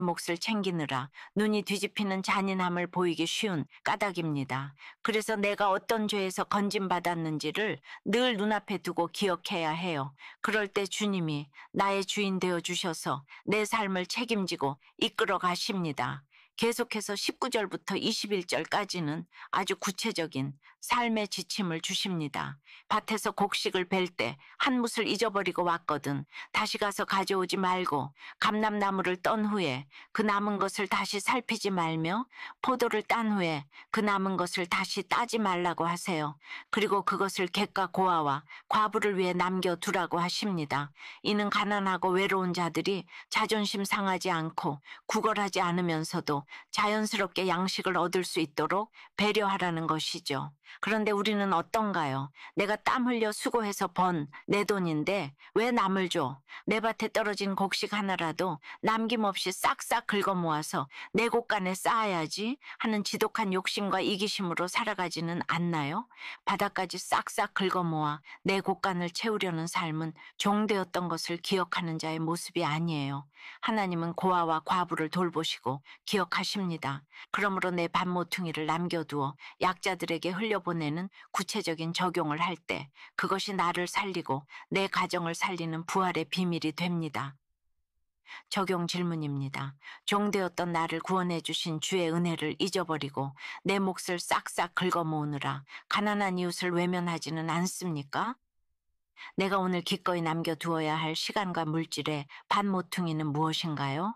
몫을 챙기느라 눈이 뒤집히는 잔인함을 보이기 쉬운 까닭입니다. 그래서 내가 어떤 죄에서 건진받았는지를 늘 눈앞에 두고 기억해야 해요. 그럴 때 주님이 나의 주인 되어 주셔서 내 삶을 책임지고 이끌어 가십니다. 계속해서 19절부터 21절까지는 아주 구체적인 삶의 지침을 주십니다. 밭에서 곡식을 벨 때 한 뭇을 잊어버리고 왔거든. 다시 가서 가져오지 말고 감람나무를 떤 후에 그 남은 것을 다시 살피지 말며 포도를 딴 후에 그 남은 것을 다시 따지 말라고 하세요. 그리고 그것을 객과 고아와 과부를 위해 남겨두라고 하십니다. 이는 가난하고 외로운 자들이 자존심 상하지 않고 구걸하지 않으면서도 자연스럽게 양식을 얻을 수 있도록 배려하라는 것이죠. 그런데 우리는 어떤가요? 내가 땀 흘려 수고해서 번 내 돈인데 왜 남을 줘? 내 밭에 떨어진 곡식 하나라도 남김없이 싹싹 긁어 모아서 내 곳간에 쌓아야지 하는 지독한 욕심과 이기심으로 살아가지는 않나요? 바닥까지 싹싹 긁어 모아 내 곳간을 채우려는 삶은 종되었던 것을 기억하는 자의 모습이 아니에요. 하나님은 고아와 과부를 돌보시고 기억하십니다. 그러므로 내 밥 모퉁이를 남겨두어 약자들에게 흘려보내는 구체적인 적용을 할 때 그것이 나를 살리고 내 가정을 살리는 부활의 비밀이 됩니다. 적용 질문입니다. 종되었던 나를 구원해 주신 주의 은혜를 잊어버리고 내 몫을 싹싹 긁어 모으느라 가난한 이웃을 외면하지는 않습니까? 내가 오늘 기꺼이 남겨두어야 할 시간과 물질의 반 모퉁이는 무엇인가요?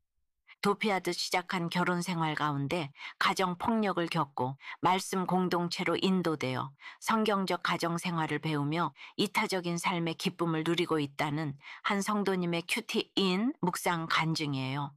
도피하듯 시작한 결혼 생활 가운데 가정 폭력을 겪고 말씀 공동체로 인도되어 성경적 가정 생활을 배우며 이타적인 삶의 기쁨을 누리고 있다는 한 성도님의 큐티인 묵상 간증이에요.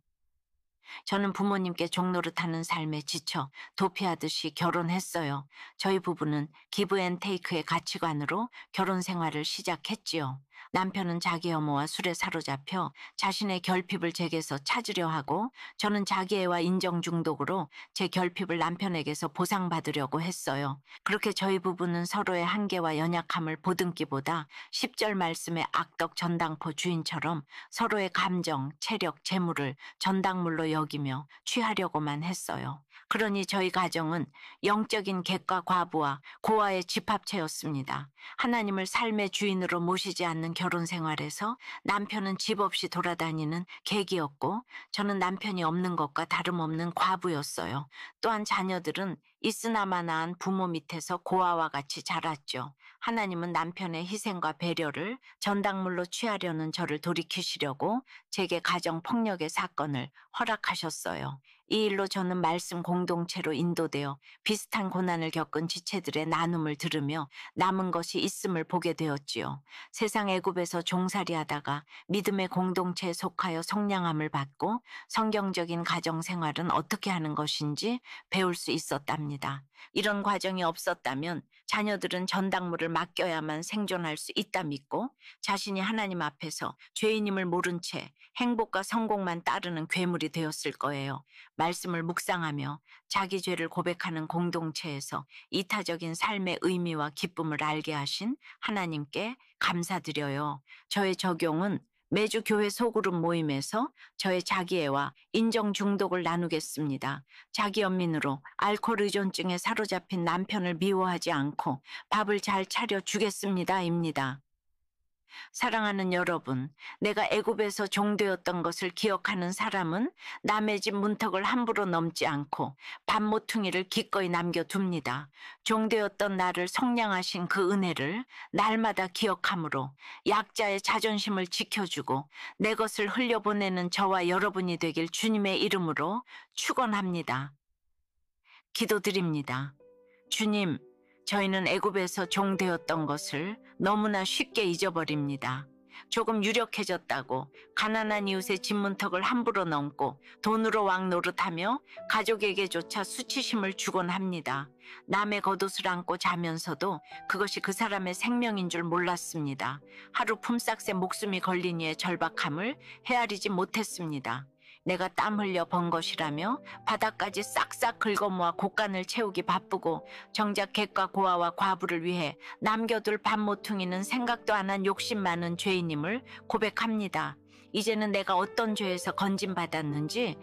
저는 부모님께 종노릇하는 삶에 지쳐 도피하듯이 결혼했어요. 저희 부부는 기브 앤 테이크의 가치관으로 결혼 생활을 시작했지요. 남편은 자기 혐오와 술에 사로잡혀 자신의 결핍을 제게서 찾으려 하고 저는 자기애와 인정 중독으로 제 결핍을 남편에게서 보상받으려고 했어요. 그렇게 저희 부부는 서로의 한계와 연약함을 보듬기보다 10절 말씀의 악덕 전당포 주인처럼 서로의 감정, 체력, 재물을 전당물로 여기며 취하려고만 했어요. 그러니 저희 가정은 영적인 객과 과부와 고아의 집합체였습니다. 하나님을 삶의 주인으로 모시지 않는 결혼 생활에서 남편은 집 없이 돌아다니는 객이었고 저는 남편이 없는 것과 다름없는 과부였어요. 또한 자녀들은 있으나마나한 부모 밑에서 고아와 같이 자랐죠. 하나님은 남편의 희생과 배려를 전당물로 취하려는 저를 돌이키시려고 제게 가정 폭력의 사건을 허락하셨어요. 이 일로 저는 말씀 공동체로 인도되어 비슷한 고난을 겪은 지체들의 나눔을 들으며 남은 것이 있음을 보게 되었지요. 세상 애굽에서 종살이 하다가 믿음의 공동체에 속하여 성량함을 받고 성경적인 가정 생활은 어떻게 하는 것인지 배울 수 있었답니다. 이런 과정이 없었다면 자녀들은 전당물을 맡겨야만 생존할 수 있다 믿고 자신이 하나님 앞에서 죄인임을 모른 채 행복과 성공만 따르는 괴물이 되었을 거예요. 말씀을 묵상하며 자기 죄를 고백하는 공동체에서 이타적인 삶의 의미와 기쁨을 알게 하신 하나님께 감사드려요. 저의 적용은 매주 교회 소그룹 모임에서 저의 자기애와 인정 중독을 나누겠습니다. 자기 연민으로 알코올 의존증에 사로잡힌 남편을 미워하지 않고 밥을 잘 차려 주겠습니다입니다. 사랑하는 여러분, 내가 애굽에서 종되었던 것을 기억하는 사람은 남의 집 문턱을 함부로 넘지 않고 밥 모퉁이를 기꺼이 남겨둡니다. 종되었던 나를 성량하신 그 은혜를 날마다 기억함으로 약자의 자존심을 지켜주고 내 것을 흘려보내는 저와 여러분이 되길 주님의 이름으로 축원합니다. 기도드립니다. 주님, 저희는 애굽에서 종되었던 것을 너무나 쉽게 잊어버립니다. 조금 유력해졌다고 가난한 이웃의 집 문턱을 함부로 넘고 돈으로 왕 노릇하며 가족에게조차 수치심을 주곤 합니다. 남의 겉옷을 안고 자면서도 그것이 그 사람의 생명인 줄 몰랐습니다. 하루 품삯에 목숨이 걸린 이의 절박함을 헤아리지 못했습니다. 내가 땀 흘려 번 것이라며 바닥까지 싹싹 긁어모아 곳간을 채우기 바쁘고 정작 객과 고아와 과부를 위해 남겨둘 밥 모퉁이는 생각도 안 한 욕심 많은 죄인임을 고백합니다. 이제는 내가 어떤 죄에서 건진받았는지